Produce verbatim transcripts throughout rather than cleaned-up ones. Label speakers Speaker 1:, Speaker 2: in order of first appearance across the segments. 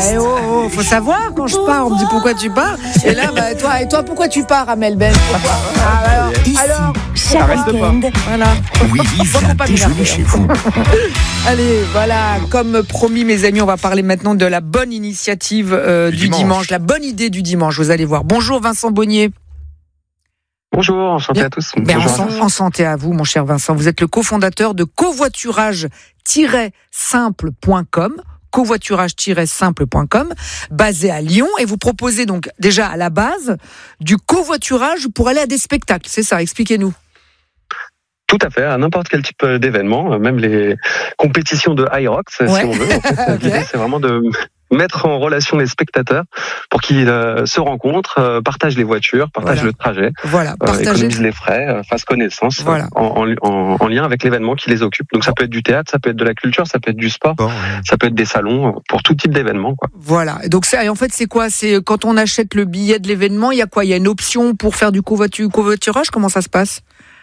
Speaker 1: eh oh, oh, faut savoir quand je pars, on me dit pourquoi tu pars. Et là, bah, toi, et toi, pourquoi tu pars, Amel Ben? Ah, alors,
Speaker 2: Ici,
Speaker 1: alors,
Speaker 2: chaque week-end.
Speaker 1: voilà.
Speaker 2: Oui,
Speaker 1: Faut pas m'énerver.
Speaker 2: chez vous.
Speaker 1: Allez, voilà, comme promis, mes amis, on va parler maintenant de la bonne initiative euh, du, du dimanche. dimanche, la bonne idée du dimanche. Vous allez voir. Bonjour, Vincent Bonnier.
Speaker 3: Bonjour, enchanté
Speaker 1: Bien.
Speaker 3: à tous.
Speaker 1: Ben,
Speaker 3: Bonjour.
Speaker 1: en, en santé à vous, mon cher Vincent. Vous êtes le cofondateur de covoiturage tiret simple point com. covoiturage tiret simple point com, basé à Lyon, et vous proposez donc déjà à la base du covoiturage pour aller à des spectacles, c'est ça, expliquez-nous.
Speaker 3: Tout à fait, à n'importe quel type d'événement, même les compétitions de high rock, ouais. si on veut. En fait, okay. L'idée, c'est vraiment de mettre en relation les spectateurs pour qu'ils euh, se rencontrent, euh, partagent les voitures, partagent voilà. le trajet,
Speaker 1: voilà.
Speaker 3: euh, économisent les frais, euh, fassent connaissance voilà. euh, en, en, en lien avec l'événement qui les occupe. Donc ça peut être du théâtre, ça peut être de la culture, ça peut être du sport, bon, ouais. ça peut être des salons, euh, pour tout type d'événement. Quoi.
Speaker 1: Voilà, et donc ça, et en fait c'est quoi? C'est quand on achète le billet de l'événement, il y a quoi? Il y a une option pour faire du covoitu- covoiturage? Comment ça se passe?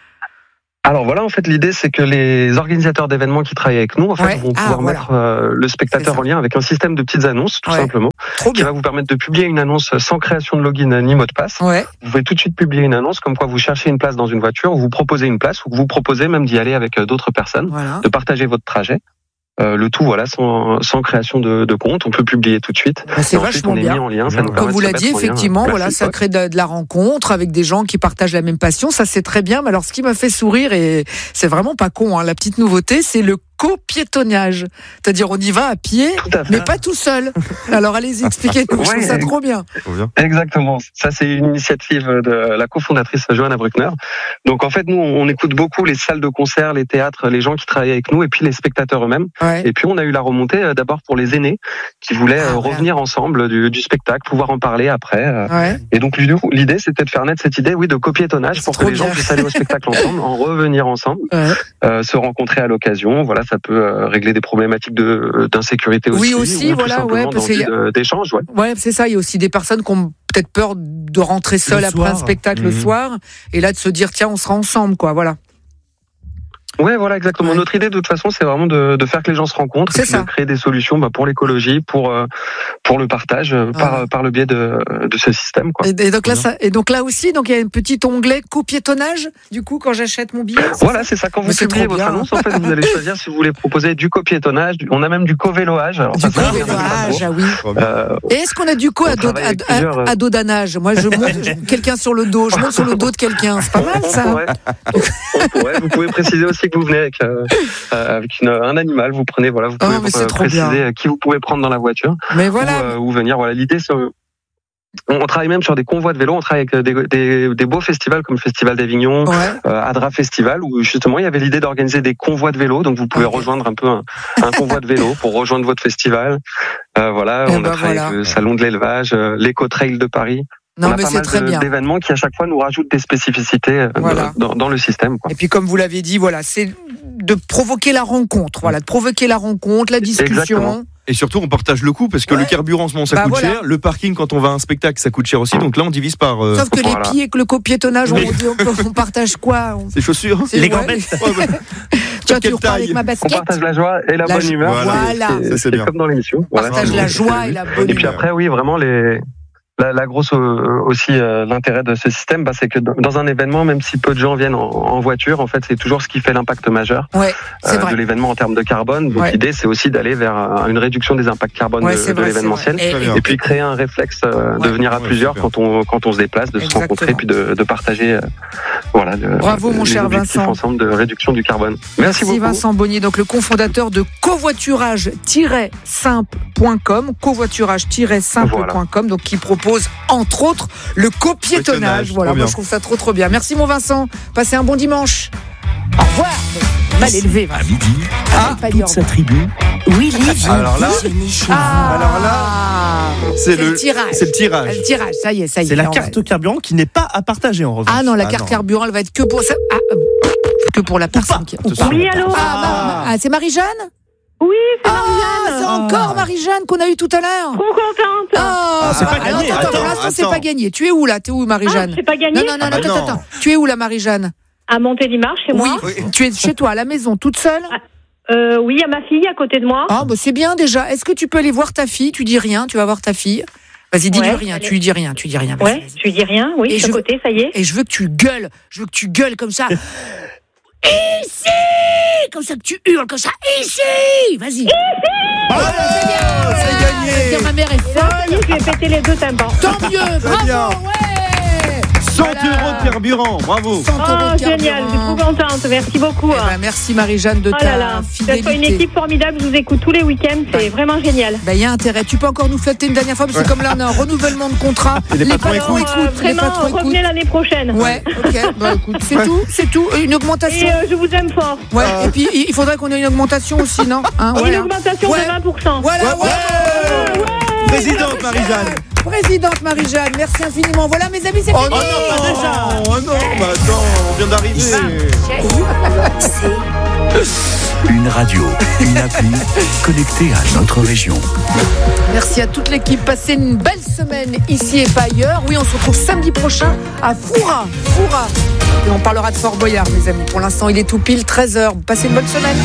Speaker 3: Alors voilà, en fait, l'idée, c'est que les organisateurs d'événements qui travaillent avec nous, en fait,
Speaker 1: ouais.
Speaker 3: vont
Speaker 1: ah,
Speaker 3: pouvoir
Speaker 1: voilà.
Speaker 3: mettre euh, le spectateur en lien avec un système de petites annonces, tout
Speaker 1: ouais.
Speaker 3: simplement,
Speaker 1: Trop
Speaker 3: qui
Speaker 1: bien.
Speaker 3: va vous permettre de publier une annonce sans création de login ni mot de passe.
Speaker 1: Ouais.
Speaker 3: Vous pouvez tout de suite publier une annonce comme quoi vous cherchez une place dans une voiture, ou vous proposez une place, ou vous proposez même d'y aller avec d'autres personnes,
Speaker 1: voilà.
Speaker 3: de partager votre trajet. Euh, le tout, voilà, sans, sans création de, de compte, on peut publier tout de suite.
Speaker 1: Bah, c'est
Speaker 3: ensuite,
Speaker 1: vachement
Speaker 3: on est
Speaker 1: bien.
Speaker 3: mis en lien. Ça nous
Speaker 1: Comme vous l'avez dit, effectivement, voilà, ça crée de, de la rencontre avec des gens qui partagent la même passion. Ça, c'est très bien. Mais alors, ce qui m'a fait sourire, et c'est vraiment pas con, hein, la petite nouveauté, c'est le copiétonnage. C'est-à-dire, on y va à pied, à mais pas tout seul. Alors, allez-y, expliquez-nous. Ouais, je trouve ça trop bien.
Speaker 3: Exactement. Ça, c'est une initiative de la cofondatrice Johanna Bruckner. Donc, en fait, nous, on écoute beaucoup les salles de concert, les théâtres, les gens qui travaillent avec nous, et puis les spectateurs eux-mêmes. Ouais. Et puis, on a eu la remontée d'abord pour les aînés qui voulaient ah, revenir ouais. ensemble du, du spectacle, pouvoir en parler après. Ouais. Et donc, l'idée, c'était de faire naître cette idée, oui, de copiétonnage pour que les gens puissent aller au spectacle ensemble, en revenir ensemble, ouais. euh, se rencontrer à l'occasion. Voilà, ça peut euh, régler des problématiques de, d'insécurité aussi.
Speaker 1: Oui, aussi,
Speaker 3: ou
Speaker 1: voilà, ouais, parce qu'il y a...
Speaker 3: d'échange, ouais.
Speaker 1: Ouais, c'est ça. Il y a aussi des personnes qui ont peut-être peur de rentrer seules après un spectacle mmh. le soir, et là de se dire tiens, on sera ensemble, quoi. Voilà.
Speaker 3: Ouais, voilà, exactement. Ouais. Notre idée, de toute façon, c'est vraiment de, de faire que les gens se rencontrent, et de créer des solutions bah, pour l'écologie, pour euh, pour le partage, ah. par par le biais de de ce système, quoi.
Speaker 1: Et, et donc là, ça, et donc là aussi, donc il y a un petit onglet copiétonnage. Du coup, quand j'achète mon billet. C'est
Speaker 3: voilà,
Speaker 1: ça
Speaker 3: c'est ça. Quand vous publiez votre annonce, en fait, vous allez choisir si vous voulez proposer du copiétonnage. On a même du covéloage. Alors,
Speaker 1: du
Speaker 3: ça,
Speaker 1: covéloage, ah oui.
Speaker 3: Euh,
Speaker 1: et est-ce qu'on a du co à dos d'ânage? Moi, je monte quelqu'un sur le dos, je monte sur le dos de quelqu'un. C'est pas mal, ça.
Speaker 3: Ouais. Ouais, vous pouvez préciser aussi que vous venez avec. Euh, Euh, avec une, un animal, vous prenez, voilà, vous pouvez
Speaker 1: oh,
Speaker 3: euh, préciser qui vous pouvez prendre dans la voiture,
Speaker 1: mais voilà,
Speaker 3: ou, euh, ou venir. Voilà, l'idée, c'est, on, on travaille même sur des convois de vélo, on travaille avec des, des, des beaux festivals comme le Festival d'Avignon, ouais. euh, Adra Festival, où justement il y avait l'idée d'organiser des convois de vélo, donc vous pouvez okay. rejoindre un peu un, un convoi de vélo pour rejoindre votre festival. Euh, voilà, et on bah a travaillé voilà. avec le Salon de l'élevage, euh, l'Éco-Trail de Paris.
Speaker 1: Non,
Speaker 3: on a
Speaker 1: mais
Speaker 3: pas
Speaker 1: c'est
Speaker 3: mal
Speaker 1: très
Speaker 3: de,
Speaker 1: bien.
Speaker 3: d'événements qui à chaque fois nous rajoutent des spécificités voilà. dans, dans le système, quoi.
Speaker 1: Et puis comme vous l'avez dit, voilà, c'est de provoquer la rencontre, voilà, de provoquer la rencontre, la discussion.
Speaker 3: Exactement.
Speaker 4: Et surtout, on partage le coût, parce que ouais. le carburant, en ce moment, ça bah coûte voilà. cher. Le parking, quand on va à un spectacle, ça coûte cher aussi. Donc là, on divise par... Euh...
Speaker 1: Sauf que
Speaker 3: voilà.
Speaker 1: les pieds, que le copiétonnage, on, on, on partage quoi?
Speaker 4: C'est chaussures.
Speaker 1: C'est
Speaker 4: les
Speaker 1: gambettes. Tu vois, tu repars avec ma basket.
Speaker 3: On partage la joie et la, la bonne humeur.
Speaker 1: Voilà.
Speaker 3: C'est, c'est, c'est, c'est comme dans l'émission.
Speaker 1: On partage voilà. la joie et la bonne humeur.
Speaker 3: Et puis après, oui, vraiment, les... La, la grosse euh, aussi euh, l'intérêt de ce système, bah, c'est que dans un événement, même si peu de gens viennent en, en voiture, en fait, c'est toujours ce qui fait l'impact majeur
Speaker 1: ouais, c'est euh, vrai.
Speaker 3: de l'événement en termes de carbone. Donc ouais. l'idée, c'est aussi d'aller vers une réduction des impacts carbone ouais, de, de vrai, l'événementiel, et, et, et puis créer un réflexe euh, ouais, de venir à ouais, plusieurs quand on quand on se déplace, de Exactement. se rencontrer, puis de, de partager, euh, voilà, le,
Speaker 1: Bravo, mon
Speaker 3: les
Speaker 1: cher
Speaker 3: objectifs
Speaker 1: Vincent.
Speaker 3: ensemble de réduction du carbone. Merci, Merci beaucoup.
Speaker 1: Vincent Bonnier, donc le cofondateur de covoiturage tiret simple point com, covoiturage tiret simple point com, voilà. donc qui propose entre autres le copiétonnage. Voilà, moi je trouve ça trop trop bien. Merci mon Vincent, passez un bon dimanche. Au revoir. Mal élevé.
Speaker 2: À midi,
Speaker 1: ah,
Speaker 2: avec toute sa tribu. Willy vient
Speaker 4: alors là,
Speaker 1: ah,
Speaker 4: alors là, c'est, c'est le, le tirage. C'est le tirage.
Speaker 1: Le tirage, ça y est, ça y est.
Speaker 5: C'est la carte va... carburant qui n'est pas à partager en revanche.
Speaker 1: Ah non, la
Speaker 5: ah
Speaker 1: carte
Speaker 5: non.
Speaker 1: carburant, elle va être que pour ça. Ah, euh, que pour la personne qui.
Speaker 6: Oui, allô.
Speaker 1: Ah, ah. ah c'est Marie-Jeanne.
Speaker 6: Oui, c'est
Speaker 1: ah,
Speaker 6: Marie-Jeanne.
Speaker 1: C'est encore Marie-Jeanne qu'on a eu tout à l'heure.
Speaker 6: Trop contente.
Speaker 1: Oh, ah,
Speaker 5: c'est pas gagné.
Speaker 1: Attends,
Speaker 5: attends,
Speaker 1: pour l'instant,
Speaker 5: attends.
Speaker 1: c'est pas gagné. Tu es où là? Tu es où, Marie-Jeanne?
Speaker 6: Ah, c'est pas gagné.
Speaker 1: Non, non, non,
Speaker 5: ah, bah
Speaker 1: attends,
Speaker 5: non.
Speaker 1: attends. Tu es où là, Marie-Jeanne?
Speaker 6: À Montélimar, chez moi.
Speaker 1: Oui, tu es chez toi, à la maison, toute seule?
Speaker 6: Ah, Euh, oui, il y a ma fille à côté de moi.
Speaker 1: Ah, bah c'est bien déjà. Est-ce que tu peux aller voir ta fille? Tu dis rien, tu vas voir ta fille. Vas-y, dis-lui
Speaker 6: Ouais,
Speaker 1: rien,
Speaker 6: allez.
Speaker 1: tu lui dis rien, tu dis rien. Vas-y,
Speaker 6: Ouais,
Speaker 1: vas-y.
Speaker 6: tu dis rien, oui,
Speaker 1: Et
Speaker 6: je suis
Speaker 1: je
Speaker 6: à côté, ça y est.
Speaker 1: Et je veux que tu gueules, je veux que tu gueules comme ça. Ici! Comme ça que tu hurles, comme ça. Ici! Vas-y. Ici!
Speaker 5: Voilà, c'est gagné.
Speaker 1: Dire, ma mère est folle.
Speaker 6: Ça y est, je vais péter les deux tympans.
Speaker 1: Tant mieux, bravo,
Speaker 5: bien.
Speaker 1: ouais!
Speaker 5: cent
Speaker 1: Voilà.
Speaker 5: euros de carburant, bravo.
Speaker 1: cent euros
Speaker 6: Oh,
Speaker 1: de
Speaker 6: génial, je suis
Speaker 1: carburant.
Speaker 6: trop contente, merci beaucoup.
Speaker 1: Eh ben, merci Marie-Jeanne de
Speaker 6: Oh
Speaker 1: ta
Speaker 6: là là, vous êtes
Speaker 1: fidélité.
Speaker 6: une équipe formidable, je vous écoute tous les week-ends, c'est
Speaker 1: Ouais.
Speaker 6: vraiment génial.
Speaker 1: Ben, il y a intérêt. Tu peux encore nous flatter une dernière fois parce que comme là on a un renouvellement de contrat.
Speaker 5: Et les patrons
Speaker 6: Alors,
Speaker 5: écoutent.
Speaker 6: euh,
Speaker 1: les
Speaker 6: vraiment,
Speaker 1: patrons écoutent.
Speaker 6: revenez l'année prochaine.
Speaker 1: Ouais, ok. Bah écoute, c'est tout, c'est tout. Une augmentation.
Speaker 6: Et euh, je vous aime fort.
Speaker 1: Ouais. Et puis il faudrait qu'on ait une augmentation aussi, non hein,
Speaker 6: Et
Speaker 1: voilà.
Speaker 6: une augmentation
Speaker 1: Ouais.
Speaker 6: de vingt pour cent.
Speaker 1: Voilà, ouais.
Speaker 5: Ouais. Présidente Marie-Jeanne.
Speaker 1: Présidente Marie-Jeanne, merci infiniment. Voilà mes amis, c'est
Speaker 5: Oh
Speaker 1: fini.
Speaker 5: non, non, pas déjà. Oh non, bah attends, on vient d'arriver.
Speaker 2: Une radio, une appli connectée à notre région.
Speaker 1: Merci à toute l'équipe. Passez une belle semaine ici et pas ailleurs. Oui, on se retrouve samedi prochain à Foura. Foura. Et on parlera de Fort Boyard, mes amis. Pour l'instant, il est tout pile treize heures. Passez une bonne semaine.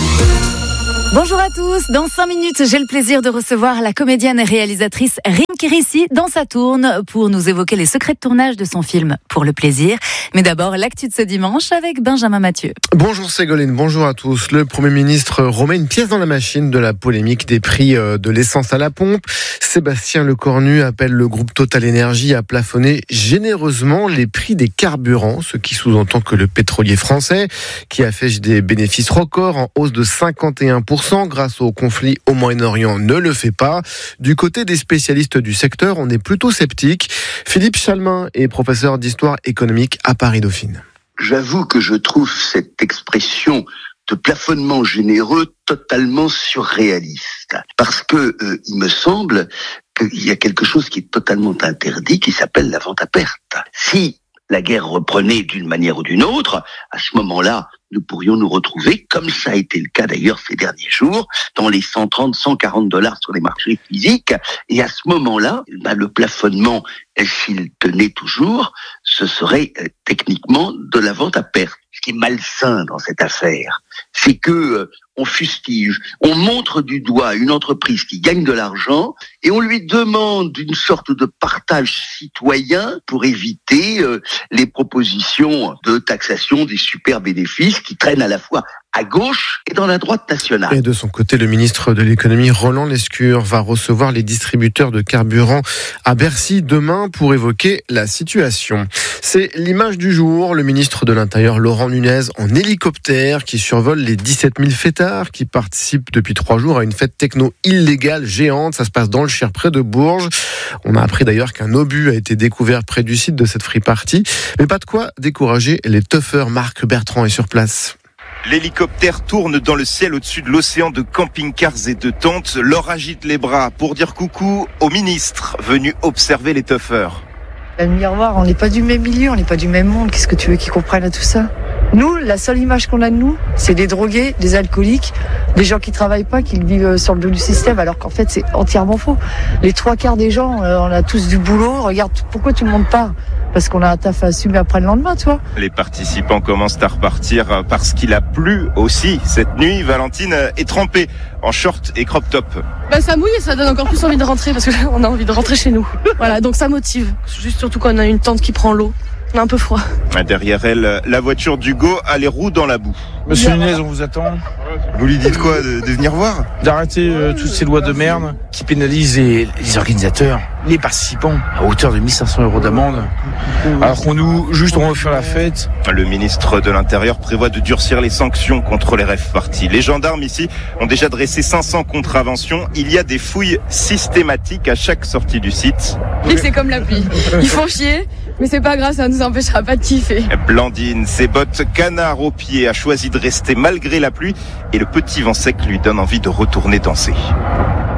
Speaker 7: Bonjour à tous, dans cinq minutes, j'ai le plaisir de recevoir la comédienne et réalisatrice Rim Kirissi dans sa tourne pour nous évoquer les secrets de tournage de son film Pour le plaisir. Mais d'abord, l'actu de ce dimanche avec Benjamin Mathieu.
Speaker 8: Bonjour Ségolène, bonjour à tous. Le Premier ministre remet une pièce dans la machine de la polémique des prix de l'essence à la pompe. Sébastien Lecornu appelle le groupe Total Énergie à plafonner généreusement les prix des carburants, ce qui sous-entend que le pétrolier français, qui affiche des bénéfices records en hausse de cinquante et un pour cent grâce au conflit au Moyen-Orient, ne le fait pas. Du côté des spécialistes du secteur, on est plutôt sceptique. Philippe Chalmin est professeur d'histoire économique à Paris-Dauphine.
Speaker 9: J'avoue que je trouve cette expression de plafonnement généreux totalement surréaliste. Parce que euh, il me semble qu'il y a quelque chose qui est totalement interdit, qui s'appelle la vente à perte. Si la guerre reprenait d'une manière ou d'une autre, à ce moment-là, nous pourrions nous retrouver, comme ça a été le cas d'ailleurs ces derniers jours, dans les cent trente, cent quarante dollars sur les marchés physiques. Et à ce moment-là, ben, le plafonnement, s'il tenait toujours, ce serait euh, techniquement de la vente à perte. Ce qui est malsain dans cette affaire, c'est que euh, on fustige, on montre du doigt une entreprise qui gagne de l'argent et on lui demande une sorte de partage citoyen pour éviter euh, les propositions de taxation des super bénéfices qui traînent à la fois à gauche et dans la droite nationale.
Speaker 8: Et de son côté, le ministre de l'économie, Roland Lescure, va recevoir les distributeurs de carburant à Bercy demain pour évoquer la situation. C'est l'image du jour. Le ministre de l'Intérieur, Laurent Nunez, en hélicoptère, qui survole les dix-sept mille fêtards qui participent depuis trois jours à une fête techno illégale géante. Ça se passe dans le Cher, près de Bourges. On a appris d'ailleurs qu'un obus a été découvert près du site de cette free party. Mais pas de quoi décourager les tuffeurs. Marc Bertrand est sur place.
Speaker 10: L'hélicoptère tourne dans le ciel au-dessus de l'océan de camping-cars et de tentes. Laure agite les bras pour dire coucou au ministre venu observer les tuffeurs.
Speaker 11: Le miroir, on n'est pas du même milieu, on n'est pas du même monde. Qu'est-ce que tu veux qu'ils comprennent à tout ça? Nous, la seule image qu'on a de nous, c'est des drogués, des alcooliques, des gens qui travaillent pas, qui vivent sur le dos du système, alors qu'en fait, c'est entièrement faux. Les trois quarts des gens, euh, on a tous du boulot. Regarde, pourquoi tout le monde part? Parce qu'on a un taf à assumer après le lendemain, tu vois.
Speaker 10: Les participants commencent à repartir parce qu'il a plu aussi cette nuit. Valentine est trempée en short et crop top.
Speaker 12: Bah ça mouille et ça donne encore plus envie de rentrer parce que là, on a envie de rentrer chez nous. Voilà, donc ça motive. Juste surtout quand on a une tente qui prend l'eau. On a un peu froid.
Speaker 10: Derrière elle, la voiture d'Hugo a les roues dans la boue.
Speaker 13: Monsieur Nunez, on vous attend.
Speaker 10: Vous lui dites quoi, de, de venir voir?
Speaker 13: D'arrêter euh, toutes ces lois de merde qui pénalisent les, les organisateurs, les participants, à hauteur de mille cinq cents euros d'amende. Alors qu'on nous, juste, on va faire la fête.
Speaker 10: Le ministre de l'Intérieur prévoit de durcir les sanctions contre les rave parties. Les gendarmes ici ont déjà dressé cinq cents contraventions. Il y a des fouilles systématiques à chaque sortie du site.
Speaker 12: C'est comme la pluie. Ils font chier, mais c'est pas grave, ça nous empêchera pas de kiffer.
Speaker 10: Blandine, ses bottes canard aux pieds, a choisi de rester malgré la pluie et le petit vent sec lui donne envie de retourner danser.
Speaker 8: Un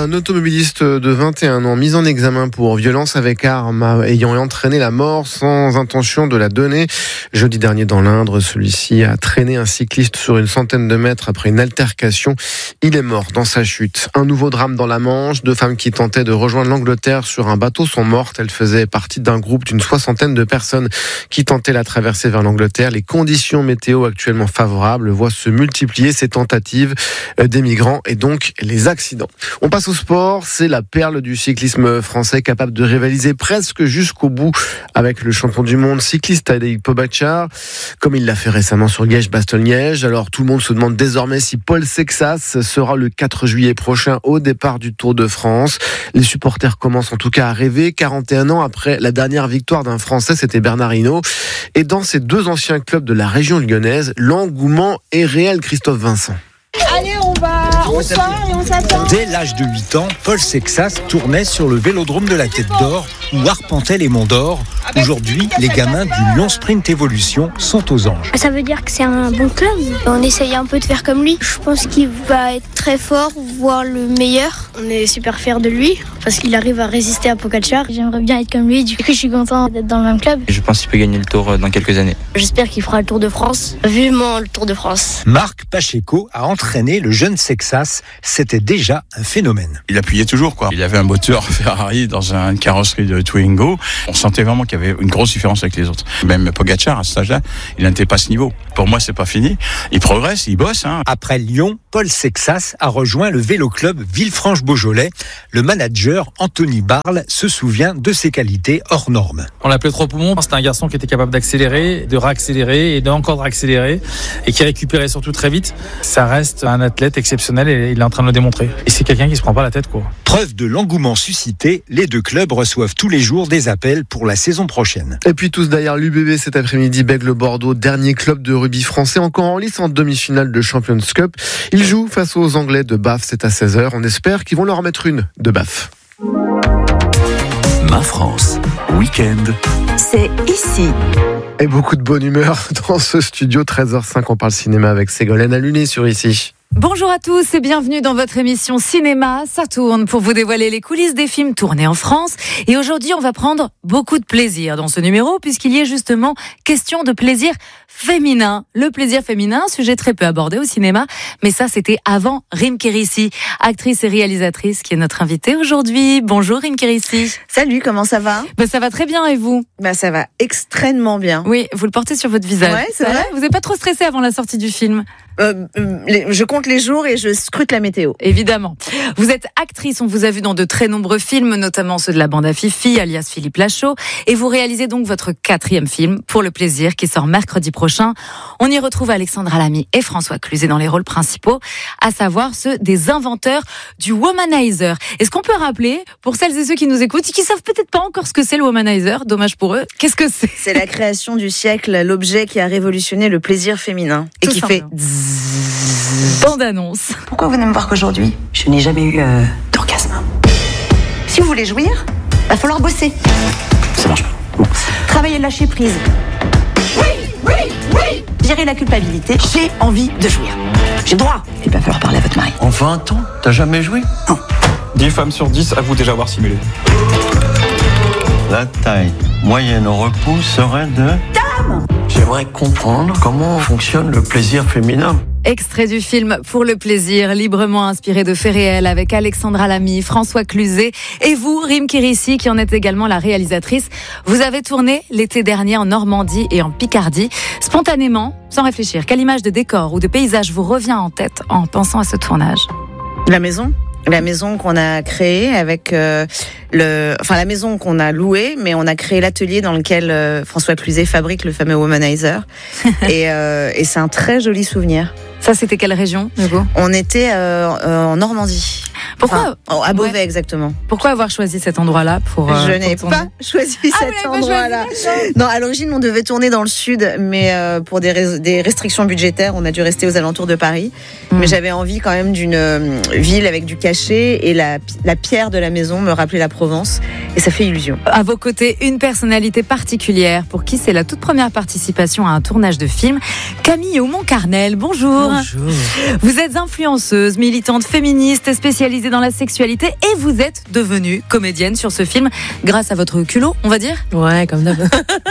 Speaker 8: Un automobiliste de vingt et un ans mis en examen pour violence avec arme ayant entraîné la mort sans intention de la donner. Jeudi dernier dans l'Indre, celui-ci a traîné un cycliste sur une centaine de mètres après une altercation. Il est mort dans sa chute. Un nouveau drame dans la Manche. Deux femmes qui tentaient de rejoindre l'Angleterre sur un bateau sont mortes. Elles faisaient partie d'un groupe d'une soixantaine de personnes qui tentaient la traversée vers l'Angleterre. Les conditions météo actuellement favorables voient se multiplier ces tentatives des migrants et donc les accidents. On passe au sport. C'est la perle du cyclisme français, capable de rivaliser presque jusqu'au bout avec le champion du monde cycliste Tadej Pogačar, comme il l'a fait récemment sur Liège-Bastogne-Liège. Alors tout le monde se demande désormais si Paul Sexas sera le quatre juillet prochain au départ du Tour de France. Les supporters commencent en tout cas à rêver, quarante et un ans après la dernière victoire d'un Français, c'était Bernard Hinault. Et dans ces deux anciens clubs de la région lyonnaise, l'engouement est réel, Christophe Vincent.
Speaker 14: Allez, on va, on sort et on s'attend. Dès l'âge de huit ans, Paul Sexas tournait sur le vélodrome de la Tête d'Or où arpentait les monts d'Or. Aujourd'hui, les gamins du Lyon Sprint Evolution sont aux anges.
Speaker 15: Ça veut dire que c'est un bon club. On essaye un peu de faire comme lui. Je pense qu'il va être très fort, voire le meilleur. On est super fiers de lui parce qu'il arrive à résister à Pogačar. J'aimerais bien être comme lui, du coup je suis content d'être dans le même club.
Speaker 16: Je pense qu'il peut gagner le Tour dans quelques années.
Speaker 15: J'espère qu'il fera le Tour de France, vivement le Tour de France.
Speaker 14: Marc Pacheco a entraîné le jeune Sexas, c'était déjà un phénomène.
Speaker 17: Il appuyait toujours, quoi. Il avait un moteur Ferrari dans une carrosserie de Twingo. On sentait vraiment qu'il y avait une grosse différence avec les autres. Même Pogačar, à ce âge-là, il n'était pas à ce niveau. Pour moi, c'est pas fini. Il progresse, il bosse. Hein.
Speaker 14: Après Lyon, Paul Sexas a rejoint le vélo club Villefranche-Beaujolais. Le manager Anthony Barle se souvient de ses qualités hors normes.
Speaker 18: On l'appelait trois poumons. C'était un garçon qui était capable d'accélérer, de réaccélérer et d'encore réaccélérer et qui récupérait surtout très vite. Ça reste un athlète exceptionnel et il est en train de le démontrer. Et c'est quelqu'un qui se prend pas la tête, quoi.
Speaker 14: Preuve de l'engouement suscité, les deux clubs reçoivent tous les jours des appels pour la saison prochaine.
Speaker 8: Et puis tous derrière l'U B B cet après-midi, Bègles-Bordeaux, dernier club de rugby français encore en lice en demi-finale de Champions Cup. Ils jouent face aux Anglais de Bath, c'est à seize heures. On espère qu'ils vont leur mettre une de Bath.
Speaker 2: Ma France, week-end.
Speaker 7: C'est ici.
Speaker 8: Et beaucoup de bonne humeur dans ce studio. treize heures cinq, on parle cinéma avec Ségolène Alluné sur Ici.
Speaker 7: Bonjour à tous et bienvenue dans votre émission Cinéma, ça tourne pour vous dévoiler les coulisses des films tournés en France. Et aujourd'hui, on va prendre beaucoup de plaisir dans ce numéro puisqu'il y est justement question de plaisir féminin. Le plaisir féminin, sujet très peu abordé au cinéma, mais ça c'était avant Rim Kérissi, actrice et réalisatrice qui est notre invitée aujourd'hui. Bonjour Rim Kérissi.
Speaker 19: Salut, comment ça va ?
Speaker 7: Ben, ça va très bien et vous ?
Speaker 19: Ben, ça va extrêmement bien.
Speaker 7: Oui, vous le portez sur votre visage.
Speaker 19: Ouais, c'est vrai.
Speaker 7: Vous n'êtes pas trop stressé avant la sortie du film ?
Speaker 19: Euh, les, je compte les jours et je scrute la météo.
Speaker 7: Évidemment. Vous êtes actrice, on vous a vu dans de très nombreux films, notamment ceux de la bande à Fifi, alias Philippe Lachaud. Et vous réalisez donc votre quatrième film, Pour le plaisir, qui sort mercredi prochain. On y retrouve Alexandra Lamy et François Cluzet dans les rôles principaux, à savoir ceux des inventeurs du womanizer. Est-ce qu'on peut rappeler, pour celles et ceux qui nous écoutent, qui savent peut-être pas encore ce que c'est le womanizer, dommage pour eux, qu'est-ce que c'est ?
Speaker 19: C'est la création du siècle, l'objet qui a révolutionné le plaisir féminin. Et
Speaker 7: Tout
Speaker 19: qui
Speaker 7: simplement. fait... Bande annonce.
Speaker 20: Pourquoi vous ne me voir qu'aujourd'hui ? Je n'ai jamais eu euh, d'orgasme. Si vous voulez jouir, va falloir bosser.
Speaker 16: Ça marche pas. Bon.
Speaker 20: Travailler, lâcher prise. Oui, oui, oui. Virer la culpabilité. J'ai envie de jouir. J'ai droit. Il va falloir parler à votre mari.
Speaker 21: En vingt ans, t'as jamais joué ?
Speaker 20: Non.
Speaker 21: dix femmes sur dix avouent déjà avoir simulé. La taille moyenne au repos serait de...
Speaker 20: Dame !
Speaker 21: J'aimerais comprendre comment fonctionne le plaisir féminin.
Speaker 7: Extrait du film Pour le plaisir, librement inspiré de faits réels avec Alexandra Lamy, François Cluzet et vous, Rim Kérissi, qui en êtes également la réalisatrice. Vous avez tourné l'été dernier en Normandie et en Picardie. Spontanément, sans réfléchir, quelle image de décor ou de paysage vous revient en tête en pensant à ce tournage ?
Speaker 19: La maison La maison qu'on a créée avec euh, le, enfin la maison qu'on a louée, mais on a créé l'atelier dans lequel euh, François Cluzet fabrique le fameux womanizer. et, euh, et c'est un très joli souvenir.
Speaker 7: Ça, c'était quelle région, du coup ?
Speaker 19: On était euh, euh, en Normandie.
Speaker 7: Pourquoi ?
Speaker 19: Enfin, à Beauvais,
Speaker 7: ouais.
Speaker 19: exactement.
Speaker 7: Pourquoi avoir choisi cet endroit-là pour euh,
Speaker 19: Je n'ai
Speaker 7: pour
Speaker 19: pas choisi
Speaker 7: ah,
Speaker 19: cet endroit-là. Non, à l'origine, on devait tourner dans le sud, mais euh, pour des, res- des restrictions budgétaires, on a dû rester aux alentours de Paris. Mmh. Mais j'avais envie quand même d'une euh, ville avec du cachet, et la, la pierre de la maison me rappelait la Provence, et ça fait illusion.
Speaker 7: À vos côtés, une personnalité particulière pour qui c'est la toute première participation à un tournage de film, Camille Aumont-Carnel. Bonjour. Bonjour. Vous êtes influenceuse, militante féministe, spécialisée dans la sexualité et vous êtes devenue comédienne sur ce film grâce à votre culot, on va dire.
Speaker 3: Ouais, comme d'hab.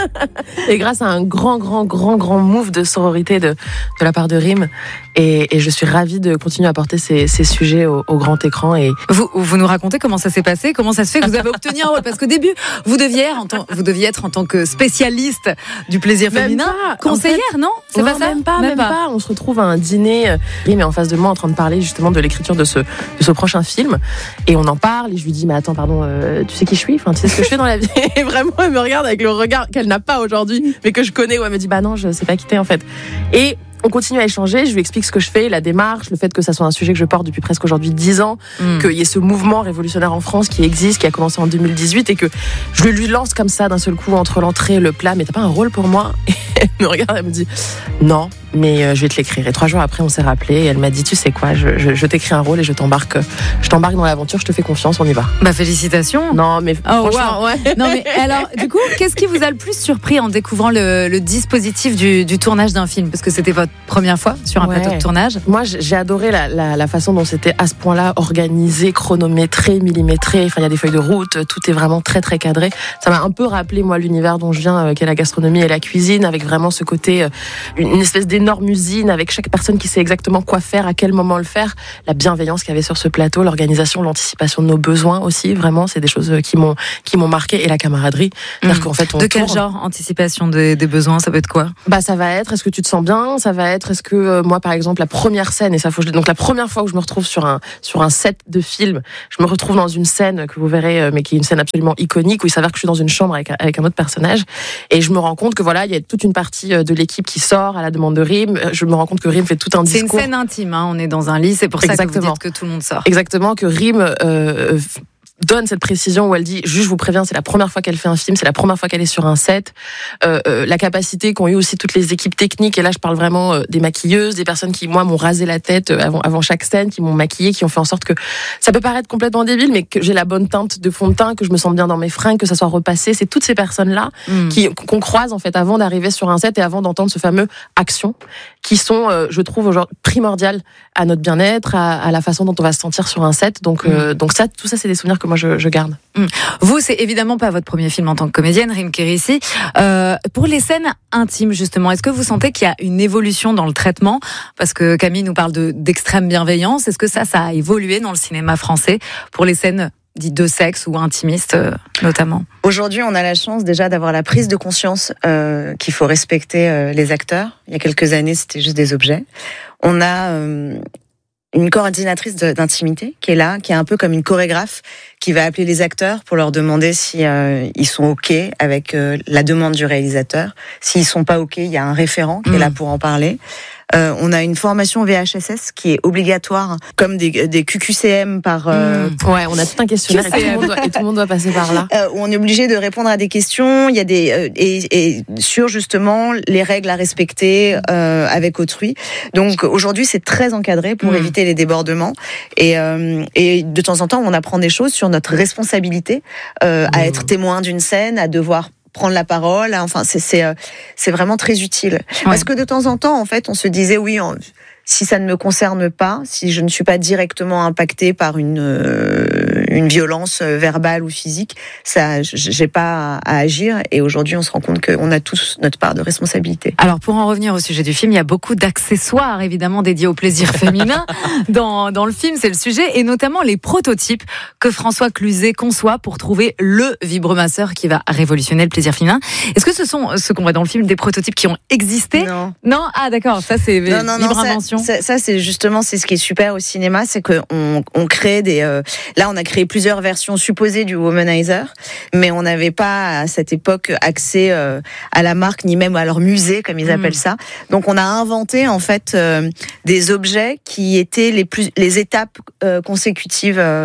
Speaker 3: Et grâce à un grand, grand, grand, grand move de sororité de, de la part de Rim. Et, et je suis ravie de continuer à porter ces, ces sujets au, au grand écran. Et
Speaker 7: vous, vous nous racontez comment ça s'est passé, comment ça se fait que vous avez obtenu un rôle, parce qu'au début, vous deviez être en tant, vous deviez être en tant que spécialiste du plaisir
Speaker 3: même
Speaker 7: féminin,
Speaker 3: pas.
Speaker 7: conseillère,
Speaker 3: En fait,
Speaker 7: non? C'est
Speaker 3: non,
Speaker 7: pas ça?
Speaker 3: Même pas, même, même pas. pas. On se retrouve à un dîner. Rim est en face de moi en train de parler justement de l'écriture de ce, de ce prochain film. Et on en parle. Et je lui dis, mais attends, pardon, euh, tu sais qui je suis? Enfin, tu sais ce que je fais dans la vie? Et vraiment, elle me regarde avec le regard qu'elle n'a pas aujourd'hui, mais que je connais, où elle me dit, bah non, je sais pas qui t'es en fait. Et on continue à échanger, je lui explique ce que je fais, la démarche, le fait que ça soit un sujet que je porte depuis presque aujourd'hui dix ans, mmh. qu'il y ait ce mouvement révolutionnaire en France qui existe, qui a commencé en deux mille dix-huit et que je le lui lance comme ça d'un seul coup entre l'entrée et le plat, mais t'as pas un rôle pour moi? Et elle me regarde, elle me dit non, mais je vais te l'écrire. Et trois jours après, on s'est rappelé et elle m'a dit, tu sais quoi, je, je, je t'écris un rôle et je t'embarque, je t'embarque dans l'aventure, je te fais confiance, on y va.
Speaker 7: Bah félicitations.
Speaker 3: Non mais
Speaker 7: oh,
Speaker 3: franchement,
Speaker 7: wow.
Speaker 3: ouais.
Speaker 7: Non mais alors, du coup, qu'est-ce qui vous a le plus surpris en découvrant le, le dispositif du, du tournage d'un film? Parce que c'était votre première fois sur un ouais. plateau de tournage.
Speaker 3: Moi, j'ai adoré la, la, la façon dont c'était à ce point-là organisé, chronométré, millimétré. Enfin, il y a des feuilles de route, tout est vraiment très très cadré. Ça m'a un peu rappelé moi l'univers dont je viens, euh, qui est la gastronomie et la cuisine, avec vraiment ce côté, euh, une espèce d'énorme usine avec chaque personne qui sait exactement quoi faire, à quel moment le faire, la bienveillance qu'il y avait sur ce plateau, l'organisation, l'anticipation de nos besoins aussi. Vraiment, c'est des choses qui m'ont qui m'ont marqué et la camaraderie.
Speaker 7: Mmh. Qu'en fait, on de quel tourne. Genre anticipation des, des besoins, ça peut être quoi?
Speaker 3: Bah, ça va être, est-ce que tu te sens bien? Ça va être, est-ce que euh, moi, par exemple, la première scène, et ça faut, donc la première fois où je me retrouve sur un sur un set de film, je me retrouve dans une scène que vous verrez, mais qui est une scène absolument iconique où il s'avère que je suis dans une chambre avec avec un autre personnage, et je me rends compte que voilà, il y a toute une partie de l'équipe qui sort à la demande de Rim. Je me rends compte que Rim fait tout un discours.
Speaker 7: C'est une scène intime, hein, on est dans un lit, c'est pour Exactement. Ça que vous dites que tout le monde sort.
Speaker 3: Exactement, que Rim euh, donne cette précision où elle dit, juste je vous préviens, c'est la première fois qu'elle fait un film, c'est la première fois qu'elle est sur un set. Euh, euh, la capacité qu'ont eu aussi toutes les équipes techniques, et là je parle vraiment euh, des maquilleuses, des personnes qui moi m'ont rasé la tête avant, avant chaque scène, qui m'ont maquillée, qui ont fait en sorte que ça peut paraître complètement débile, mais que j'ai la bonne teinte de fond de teint, que je me sente bien dans mes fringues, que ça soit repassé. C'est toutes ces personnes-là mmh. qui qu'on croise en fait avant d'arriver sur un set et avant d'entendre ce fameux action, qui sont, euh, je trouve, aujourd'hui primordiales à notre bien-être, à, à la façon dont on va se sentir sur un set. Donc, mmh. euh, donc ça, tout ça, c'est des souvenirs que moi je, je garde.
Speaker 7: Mmh. Vous, c'est évidemment pas votre premier film en tant que comédienne, Rim Kérissi. Euh, pour les scènes intimes, justement, est-ce que vous sentez qu'il y a une évolution dans le traitement? Parce que Camille nous parle de, d'extrême bienveillance. Est-ce que ça, ça a évolué dans le cinéma français pour les scènes dites de sexe ou intimistes, euh, notamment?
Speaker 19: Aujourd'hui, on a la chance déjà d'avoir la prise de conscience euh, qu'il faut respecter euh, les acteurs. Il y a quelques années, c'était juste des objets. On a euh, une coordinatrice de, d'intimité qui est là, qui est un peu comme une chorégraphe, qui va appeler les acteurs pour leur demander si euh, ils sont OK avec euh, la demande du réalisateur. S'ils sont pas OK, il y a un référent qui mmh. est là pour en parler. Euh, on a une formation V H S S qui est obligatoire, comme des, des Q Q C M par. Euh,
Speaker 3: mmh. Ouais, on a tout un questionnaire et tout, le monde doit, et tout le monde doit passer par là.
Speaker 19: Euh, où on est obligé de répondre à des questions. Il y a des euh, et, et sur justement les règles à respecter euh, avec autrui. Donc aujourd'hui, c'est très encadré pour mmh. éviter les débordements. Et, euh, et de temps en temps, on apprend des choses sur notre responsabilité euh, mmh. à être témoin d'une scène, à devoir prendre la parole, enfin c'est c'est c'est vraiment très utile. Ouais. Parce que de temps en temps, en fait, on se disait oui, on, si ça ne me concerne pas, si je ne suis pas directement impactée par une euh, une violence verbale ou physique, ça, j'ai pas à agir. Et aujourd'hui, on se rend compte qu'on a tous notre part de responsabilité.
Speaker 7: Alors, pour en revenir au sujet du film, il y a beaucoup d'accessoires, évidemment, dédiés au plaisir féminin dans dans le film. C'est le sujet, et notamment les prototypes que François Cluzet conçoit pour trouver le vibromasseur qui va révolutionner le plaisir féminin. Est-ce que ce sont ceux qu'on voit dans le film des prototypes qui ont existé?
Speaker 19: Non.
Speaker 7: Non. Ah, d'accord. Ça, c'est
Speaker 19: non, non,
Speaker 7: libre
Speaker 19: non,
Speaker 7: invention.
Speaker 19: Ça, ça, ça, c'est justement c'est ce qui est super au cinéma, c'est que on, on crée des. Euh, là, on a créé plusieurs versions supposées du Womanizer, mais on n'avait pas à cette époque accès euh, à la marque ni même à leur musée, comme ils appellent mmh. ça. Donc, on a inventé en fait euh, des objets qui étaient les plus les étapes euh, consécutives euh,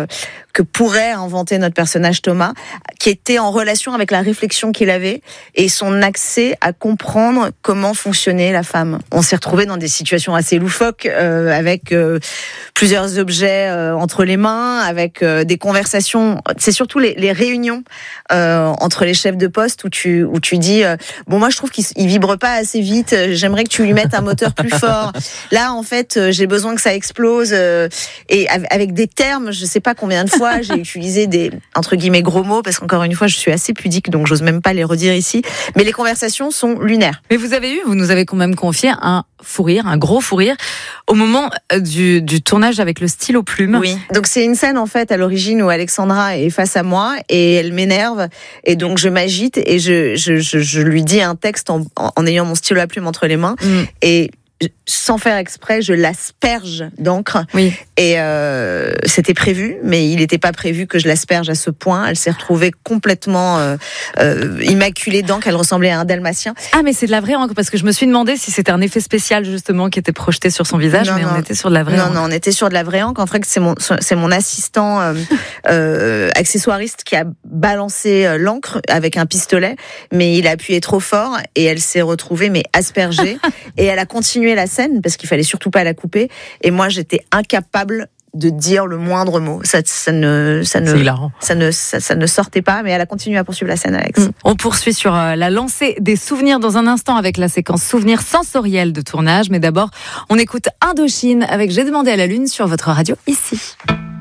Speaker 19: que pourrait inventer notre personnage Thomas, qui était en relation avec la réflexion qu'il avait et son accès à comprendre comment fonctionnait la femme. On s'est retrouvés dans des situations assez loufoques, euh, avec euh, plusieurs objets euh, entre les mains, avec euh, des conversations. C'est surtout les, les réunions euh, entre les chefs de poste où tu où tu dis euh, bon, moi je trouve qu'il il vibre pas assez vite, j'aimerais que tu lui mettes un moteur plus fort. Là en fait euh, j'ai besoin que ça explose, euh, et avec des termes, je sais pas combien de fois j'ai utilisé des entre guillemets gros mots, parce qu'encore une fois je suis assez pudique, donc j'ose même pas les redire ici, mais les conversations sont lunaires.
Speaker 7: Mais vous avez eu, vous nous avez quand même confié un fou rire, un gros fou rire au moment du, du tournage avec le stylo plume.
Speaker 19: Oui. Donc c'est une scène en fait à l'origine où Alexandra est face à moi et elle m'énerve, et donc je m'agite et je je je, je lui dis un texte en, en ayant mon stylo à plume entre les mains, mm. et sans faire exprès, je l'asperge d'encre.
Speaker 7: Oui.
Speaker 19: Et euh, c'était prévu, mais il n'était pas prévu que je l'asperge à ce point. Elle s'est retrouvée complètement euh, euh, immaculée d'encre. Elle ressemblait à un dalmatien.
Speaker 7: Ah, mais c'est de la vraie encre, parce que je me suis demandé si c'était un effet spécial justement qui était projeté sur son visage, non, mais non. on était sur de la vraie
Speaker 19: non,
Speaker 7: encre.
Speaker 19: Non, non, on était sur de la vraie encre. En fait, c'est mon, c'est mon assistant euh, euh, accessoiriste qui a balancé euh, l'encre avec un pistolet, mais il a appuyé trop fort et elle s'est retrouvée mais aspergée. Et elle a continué la scène parce qu'il fallait surtout pas la couper, et moi j'étais incapable de dire le moindre mot. Ça, ça ne, ça ne, ça ne, ça, ça ne sortait pas, mais elle a continué à poursuivre la scène, Alex.
Speaker 7: Mmh. On poursuit sur euh, la lancée des souvenirs dans un instant avec la séquence souvenirs sensoriels de tournage, mais d'abord on écoute Indochine avec J'ai demandé à la lune sur votre radio ici.